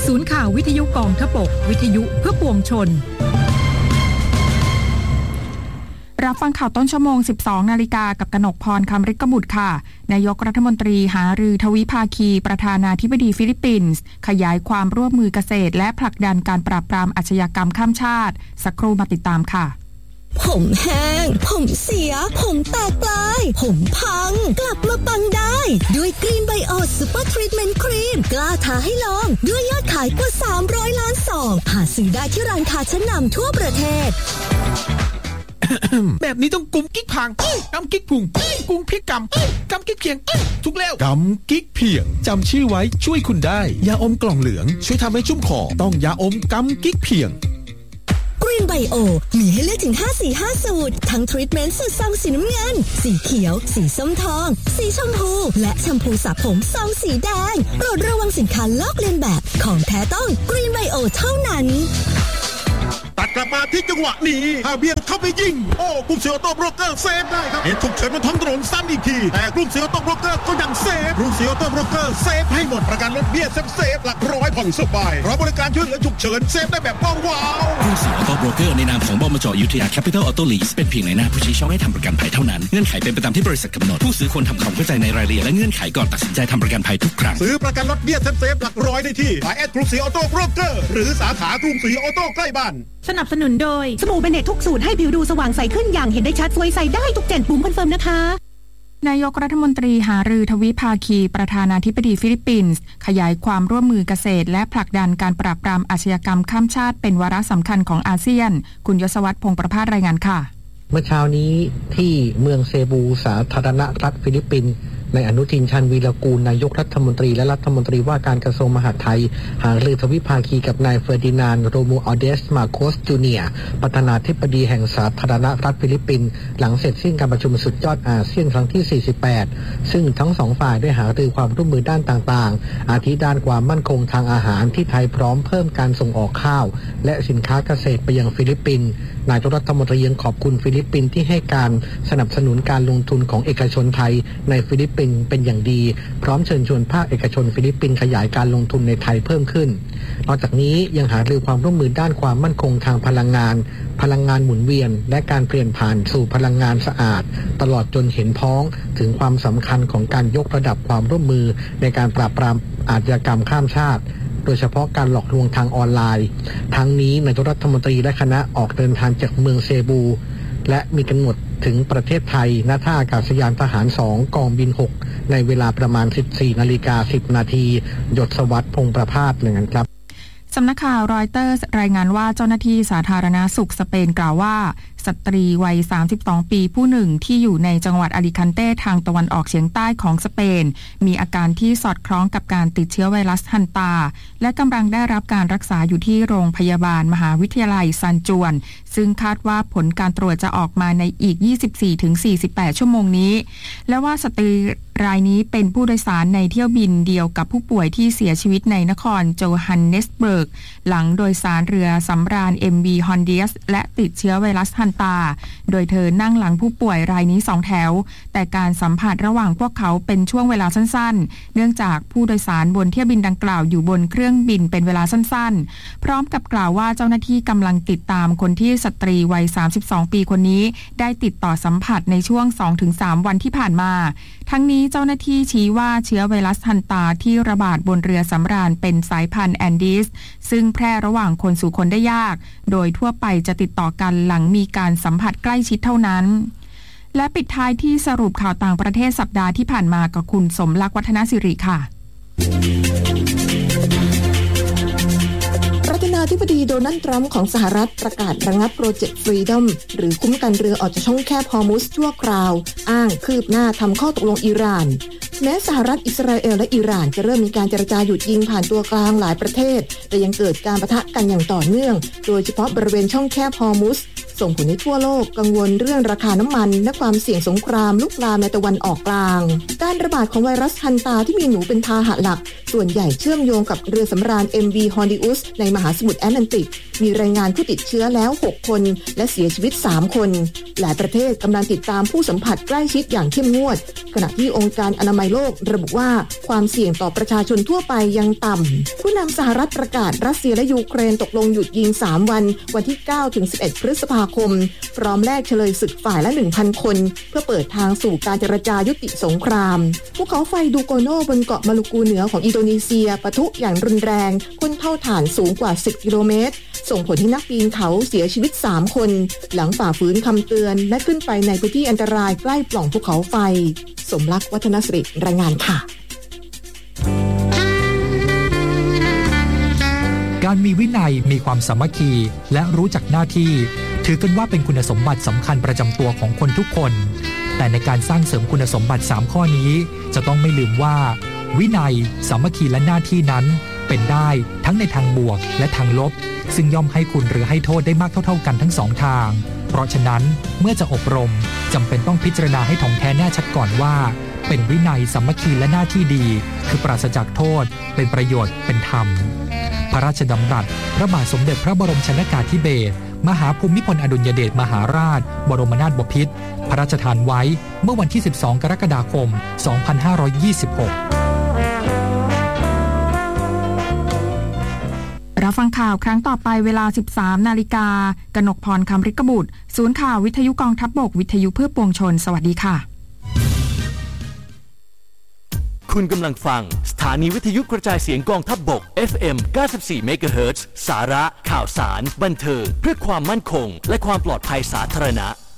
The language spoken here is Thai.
ศูนย์ข่าววิทยุกองทพบกวิทยุเพื่อปวงชนรับฟังข่าวต้นชั่วโมง 12 นาฬิกากับกนกพรคำฤทธิ์กบุตรค่ะนายกรัฐมนตรีหารือทวิภาคีประธานาธิบดีฟิลิปปินส์ขยายความร่วมมือเกษตรและผลักดันการปราบปรามอาชญากรรมข้ามชาติสักครู่มาติดตามค่ะผมแห้งผมเสียผมแตกปลายผมพังกลับมาปังได้ด้วยกรีนไบโอซูเปอร์ทรีทเมนต์ครีมกล้าท้าให้ลองด้วยยอดขายกว่า300ล้านซองหาซื้อได้ที่ร้านค้าชั้นนำทั่วประเทศแบบนี้ต้องกุมกิ๊กพังกำกิ๊กพุงกุมพริกกำกิ๊กเพียงทุกแล้วกำกิ๊กเพียงจำชื่อไว้ช่วยคุณได้ยาอมกล่องเหลืองช่วยทำให้ชุ่มคอต้องยาอมกำกิ๊กเพียงกรีนไบโอมีให้เลือกถึง5สูตรทั้งทรีทเมนต์สูตรซองสีน้ำเงินสีเขียวสีส้มทองสีชมพูและแชมพูสระผมซองสีแดงโปรดระวังสินค้าลอกเลียนแบบของแท้ต้องกรีนไบโอเท่านั้นตัดกลับมาที่จังหวะนี้ฮาเบียนเข้าไปยิงโอ้กลุ่มเสือโต้โบรกเกอร์เซฟได้ครับเห็นฉุกเฉินบนท้องถนนซ้ำอีกทีแต่กลุ่มเสือโต้โบรกเกอร์ก็ยังเซฟกลุ่มเสือโต้โบรกเกอร์เซฟให้หมดประกันรถเบี้ยเซฟหลักร้อยผ่อนสบายเพราะบริการช่วยเหลือฉุกเฉินเซฟได้แบบว้าวกลุ่มเสือโต้โบรกเกอร์ในนามของบมจ.อยุธยาแคปิตอลออโต้ลีสเป็นเพียงในหน้าผู้ชี้ช่องให้ทำประกันภัยเท่านั้นเงื่อนไขเป็นไปตามที่บริษัทกำหนดผู้ซื้อควรทำความเข้าใจในรายละเอียดและเงื่อนไขก่อนตัดสินใจทำประกันภัยทุกครั้งซื้อประกันรถเบี้ยเซฟหลักร้อยได้ที่กรุงศรีออโต้โบรกเกอร์หรือสาขากรุงศรีออโต้ใกล้บ้านสนับสนุนโดยสบู่เบเนตทุกสูตรให้ผิวดูสว่างใสขึ้นอย่างเห็นได้ชัดสวยใสได้ทุก7ปุ่มคอนเฟิร์มนะคะนายกรัฐมนตรีหารือทวิภาคีประธานาธิบดีฟิลิปปินส์ขยายความร่วมมือเกษตรและผลักดันการปราบปรามอาชญากรรมข้ามชาติเป็นวาระสำคัญของอาเซียนคุณยศวัฒน์พงษ์ประภาสรายงานค่ะเมื่อเช้านี้ที่เมืองเซบูสาธารณรัฐฟิลิปปินส์ในอนุทินชาญวีรกูลนายกรัฐมนตรีและรัฐมนตรีว่าการกระทรวงมหาดไทยหารือทวิภาคีกับนายเฟอร์ดินานด์โรมูอัลเดสมาโคสจูเนียร์ประธานาธิบดีแห่งสาธารณรัฐฟิลิปปินส์หลังเสร็จสิ้นการประชุมสุดยอดอาเซียนครั้งที่48ซึ่งทั้งสองฝ่ายได้หารือความร่วมมือด้านต่างๆอาทิด้านความมั่นคงทางอาหารที่ไทยพร้อมเพิ่มการส่งออกข้าวและสินค้าเกษตรไปยังฟิลิปปินส์นายกรัฐมนตรียังขอบคุณฟิลิปปินส์ที่ให้การสนับสนุนการลงทุนของเอกชนไทยในฟิลิปปินส์เป็นอย่างดีพร้อมเชิญชวนภาคเอกชนฟิลิปปินส์ขยายการลงทุนในไทยเพิ่มขึ้นนอกจากนี้ยังหารือความร่วมมือด้านความมั่นคงทางพลังงานหมุนเวียนและการเปลี่ยนผ่านสู่พลังงานสะอาดตลอดจนเห็นพ้องถึงความสำคัญของการยกระดับความร่วมมือในการปราบปรามอาชญากรรมข้ามชาติโดยเฉพาะการหลอกลวงทางออนไลน์ทั้งนี้นายกรัฐมนตรีและคณะออกเดินทางจากเมืองเซบูและมีกำหนดถึงประเทศไทยณท่าอากาศยานทหาร2กองบิน6ในเวลาประมาณ 14:10 น.ยศวัฒน์พงษ์ประภาสรายงานครับสำนักข่าวรอยเตอร์สรายงานว่าเจ้าหน้าที่สาธารณสุขสเปนกล่าวว่าสตรีวัย32 ปีผู้หนึ่งที่อยู่ในจังหวัดอาลิคันเต้ทางตะวันออกเฉียงใต้ของสเปนมีอาการที่สอดคล้องกับการติดเชื้อไวรัสฮันตาและกำลังได้รับการรักษาอยู่ที่โรงพยาบาลมหาวิทยาลัยซานจวนซึ่งคาดว่าผลการตรวจจะออกมาในอีก 24-48 ชั่วโมงนี้และว่าสตรีรายนี้เป็นผู้โดยสารในเที่ยวบินเดียวกับผู้ป่วยที่เสียชีวิตในนครโจฮันเนสเบิร์กหลังโดยสารเรือสำราญ MV Hondias และติดเชื้อไวรัสฮันตาโดยเธอนั่งหลังผู้ป่วยรายนี้2แถวแต่การสัมผัสระหว่างพวกเขาเป็นช่วงเวลาสั้นๆเนื่องจากผู้โดยสารบนเที่ยวบินดังกล่าวอยู่บนเครื่องบินเป็นเวลาสั้นๆพร้อมกับกล่าวว่าเจ้าหน้าที่กำลังติดตามคนที่สตรีวัย32 ปีคนนี้ได้ติดต่อสัมผัสในช่วง 2-3 วันที่ผ่านมาทั้งนี้เจ้าหน้าที่ชี้ว่าเชื้อไวรัสฮันตาที่ระบาดบนเรือสำราญเป็นสายพันธุ์แอนดีสซึ่งแพร่ระหว่างคนสู่คนได้ยากโดยทั่วไปจะติดต่อกันหลังมีการสัมผัสใกล้ชิดเท่านั้นและปิดท้ายที่สรุปข่าวต่างประเทศสัปดาห์ที่ผ่านมากับคุณสมรักวัฒนสิริค่ะประธานาธิบดีโดนัลด์ทรัมป์ของสหรัฐประกาศระงับโปรเจกต์ฟรีดอมหรือคุ้มกันเรือออกจากช่องแคบฮอร์มุซชั่วคราวอ้างคืบหน้าทำข้อตกลงอิหร่านแม้สหรัฐอิสราเอลและอิหร่านจะเริ่มมีการเจรจาหยุดยิงผ่านตัวกลางหลายประเทศแต่ยังเกิดการปะทะกันอย่างต่อเนื่องโดยเฉพาะบริเวณช่องแคบฮอร์มุซส่งผลให้ทั่วโลกกังวลเรื่องราคาน้ำมันและความเสี่ยงสงครามลุกลามในตะวันออกกลางการระบาดของไวรัสฮันตาที่มีหนูเป็นพาหะหลักส่วนใหญ่เชื่อมโยงกับเรือสำราญ MV Hondius ในมหาสมุทรแอตแลนติกมีรายงานผู้ติดเชื้อแล้ว6คนและเสียชีวิต3คนหลายประเทศกำลังติดตามผู้สัมผัสใกล้ชิดอย่างเข้มงวดขณะที่องค์การอนามัยโลกระบุว่าความเสี่ยงต่อประชาชนทั่วไปยังต่ำผู้นำสหรัฐประกาศรัสเซียและยูเครนตกลงหยุดยิง3วันที่9ถึง11พฤษภาคมพร้อมแลกเฉลยศึกฝ่ายละ 1,000 คนเพื่อเปิดทางสู่การเจรจายุติสงครามภูเขาไฟดูโกโนบนเกาะมาลูกูเหนือของอินโดนีเซียปะทุอย่างรุนแรงพ่นเท่าฐานสูงกว่า10กิโลเมตรส่งผลให้นักปีนเขาเสียชีวิต3คนหลังฝ่าฝืนคำเตือนและขึ้นไปในพื้นที่อันตรายใกล้ปล่องภูเขาไฟสมรักวัฒนสิริรายงานค่ะการมีวินัยมีความสามัคคีและรู้จักหน้าที่ถือกันว่าเป็นคุณสมบัติสำคัญประจำตัวของคนทุกคนแต่ในการสร้างเสริมคุณสมบัติ3ข้อนี้จะต้องไม่ลืมว่าวินัยสามัคคีและหน้าที่นั้นเป็นได้ทั้งในทางบวกและทางลบซึ่งย่อมให้คุณหรือให้โทษได้มากเท่าๆกันทั้ง2ทางเพราะฉะนั้นเมื่อจะอบรมจำเป็นต้องพิจารณาให้ถ่องแท้แน่ชัดก่อนว่าเป็นวินัยสามัคคีและหน้าที่ดีคือปราศจากโทษเป็นประโยชน์เป็นธรรมพระราชดำรัสพระบาทสมเด็จพระบรมชนกาธิเบศรมหาภูมิพลอดุลยเดชมหาราชบรมนาถบพิตรพระราชทานไว้เมื่อวันที่12กรกฎาคม2526 รับฟังข่าวครั้งต่อไปเวลา 13 นาฬิกากนกพรคำฤกบุตรศูนย์ข่าววิทยุกองทัพบกวิทยุเพื่อปวงชนสวัสดีค่ะคุณกำลังฟังสถานีวิทยุกระจายเสียงกองทัพบก FM 94 MHz สาระข่าวสารบันเทิงเพื่อความมั่นคงและความปลอดภัยสาธารณะ